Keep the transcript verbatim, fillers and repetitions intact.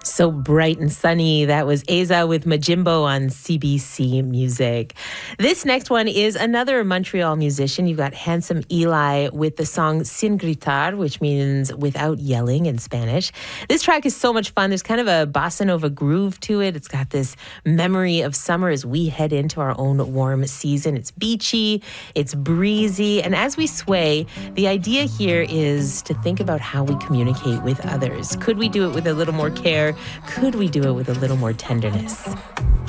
So bright and sunny. That was Eza with Majimbo on C B C Music. This next one is another Montreal musician. You've got Handsome Eli with the song Sin Gritar, which means without yelling in Spanish. This track is so much fun. There's kind of a bossa nova groove to it. It's got this memory of summer as we head into our own warm season. It's beachy, it's breezy, and as we sway, the idea here is to think about how we communicate with others. Could we do it with a little more care? Could we do it with a little more tenderness?